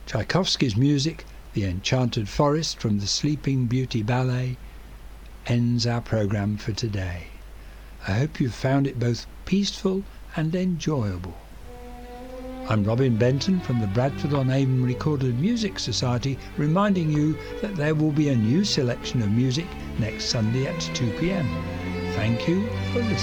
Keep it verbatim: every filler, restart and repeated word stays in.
Tchaikovsky's music, The Enchanted Forest from the Sleeping Beauty Ballet, ends our programme for today. I hope you've found it both peaceful and enjoyable. I'm Robin Benton from the Bradford-on-Avon Recorded Music Society, reminding you that there will be a new selection of music next Sunday at two p m. Thank you for listening.